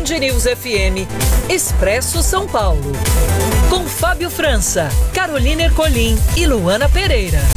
News FM Expresso São Paulo. Com Fábio França, Carolina Ercolim e Luana Pereira.